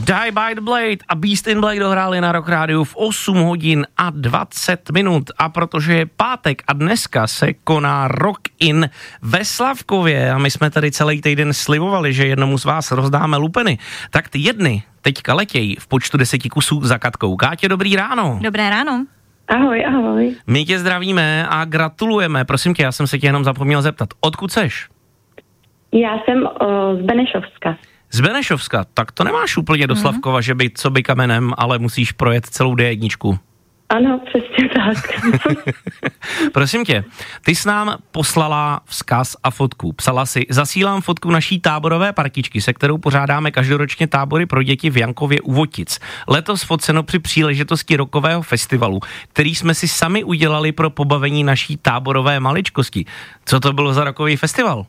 Die by the Blade a Beast in Blade dohráli na Rock Rádiu v 8 hodin a 20 minut. A protože je pátek a dneska se koná Rock in ve Slavkově a my jsme tady celý týden slibovali, že jednomu z vás rozdáme lupeny, tak ty jedny teďka letějí v počtu 10 kusů za Katkou. Káťo, dobrý ráno. Dobré ráno. Ahoj, ahoj. My tě zdravíme a gratulujeme. Prosím tě, já jsem se tě jenom zapomněl zeptat. Odkud seš? Já jsem z Benešovska. Z Benešovska, tak to nemáš úplně do Slavkova, že by co by kamenem, ale musíš projet celou D1. Ano, přesně tak. Prosím tě, ty jsi nám poslala vzkaz a fotku. Psala si, zasílám fotku naší táborové partičky, se kterou pořádáme každoročně tábory pro děti v Jankově u Votic. Letos foceno při příležitosti rockového festivalu, který jsme si sami udělali pro pobavení naší táborové maličkosti. Co to bylo za rockový festival?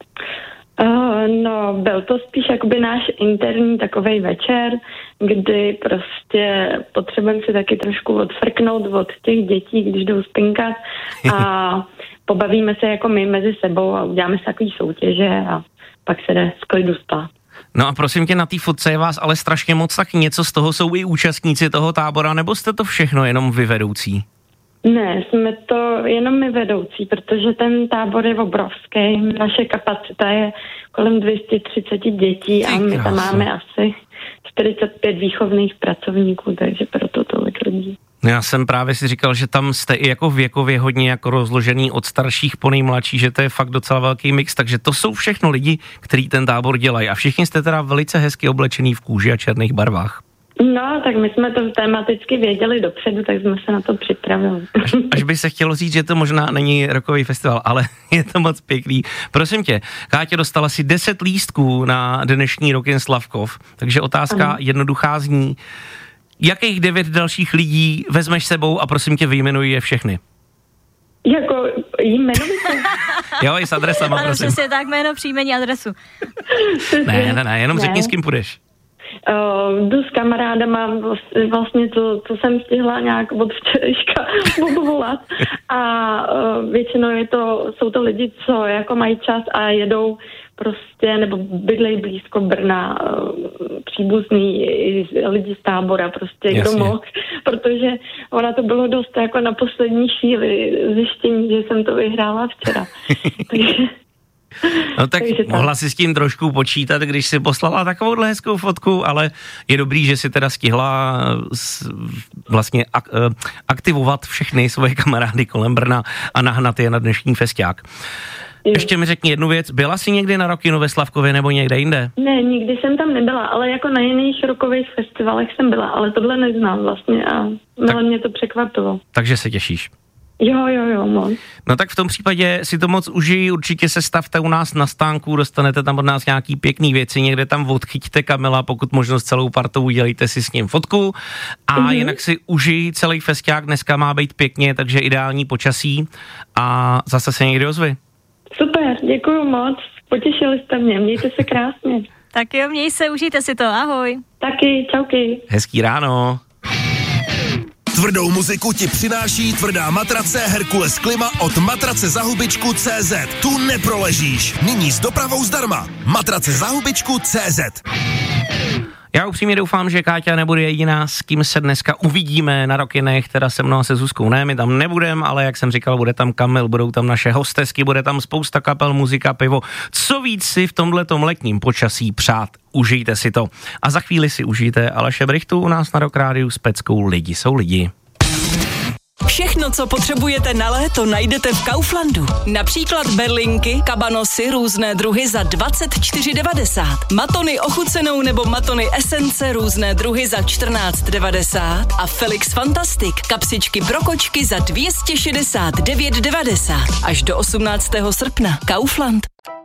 No, byl to spíš jakoby náš interní takovej večer, kdy prostě potřebujeme si taky trošku odfrknout od těch dětí, když jdou spinkat a pobavíme se jako my mezi sebou a uděláme si takový soutěže a pak se jde z klidu spát. No a prosím tě, na té fotce je vás ale strašně moc, tak něco z toho jsou i účastníci toho tábora, nebo jste to všechno jenom vy vedoucí? Ne, jsme to jenom my vedoucí, protože ten tábor je obrovský. Naše kapacita je kolem 230 dětí a my tam máme asi 45 výchovných pracovníků, takže proto tolik lidí. Já jsem právě si říkal, že tam jste i jako věkově hodně jako rozložený od starších po nejmladší, že to je fakt docela velký mix, takže to jsou všechno lidi, kteří ten tábor dělají a všichni jste teda velice hezky oblečený v kůži a černých barvách. No, tak my jsme to tematicky věděli dopředu, tak jsme se na to připravili. Až by se chtělo říct, že to možná není rockový festival, ale je to moc pěkný. Prosím tě, Káťo, dostala si 10 lístků na dnešní Rock in Slavkov, takže otázka jednoduchá zní, jakých 9 dalších lidí vezmeš sebou a prosím tě, vyjmenuj je všechny. Jako jmenovitě? Jo, i s adresama, ano, prosím. přesně tak, jméno, příjmení, adresu. Ne, jenom řekni, s kým půjdeš. Jdu s kamarádama, vlastně co jsem stihla nějak od včerejška obvolat a většinou jsou to lidi, co jako mají čas a jedou prostě, nebo bydlejí blízko Brna, příbuzný lidi z tábora, prostě kdo mohl, protože ona to bylo dost jako na poslední chvíli zjištění, že jsem to vyhrála včera. Takže... No tak mohla si s tím trošku počítat, když si poslala takovouhle hezkou fotku, ale je dobrý, že si teda stihla vlastně aktivovat všechny svoje kamarády kolem Brna a nahnat je na dnešní festiák. Ještě mi řekni jednu věc, byla jsi někdy na Rockinu ve Slavkově nebo někde jinde? Ne, nikdy jsem tam nebyla, ale jako na jiných rockových festivalech jsem byla, ale tohle neznám vlastně a mě to překvapilo. Takže se těšíš? Jo, moc. No tak v tom případě si to moc užij, určitě se stavte u nás na stánku, dostanete tam od nás nějaký pěkný věci, někde tam odchyťte Kamila, pokud možno s celou partou, udělejte si s ním fotku a jinak si užij celý festiák, dneska má být pěkně, takže ideální počasí a zase se někdy ozvi. Super, děkuju moc, potěšili jste mě, mějte se krásně. Tak jo, měj se, užijte si to, ahoj. Taky, čauky. Hezký ráno. Tvrdou muziku ti přináší tvrdá matrace Herkules Klima od matracezahubičku.cz. Tu neproležíš. Nyní s dopravou zdarma. Matracezahubičku.cz. Já upřímně doufám, že Káťa nebude jediná, s kým se dneska uvidíme na Rockinech, teda se mnou a se Zuzkou. Ne, my tam nebudeme, ale jak jsem říkal, bude tam Kamil, budou tam naše hostesky, bude tam spousta kapel, muzika, pivo. Co víc si v tomhletom letním počasí přát, užijte si to. A za chvíli si užijte Aleše Brychtu u nás na Rock Rádiu s peckou Lidi jsou lidi. Všechno, co potřebujete na léto, najdete v Kauflandu. Například berlinky, kabanosy, různé druhy za 24,90. Matony ochucenou nebo matony esence, různé druhy za 14,90. A Felix Fantastic, kapsičky pro kočky za 269,90. Až do 18. srpna. Kaufland.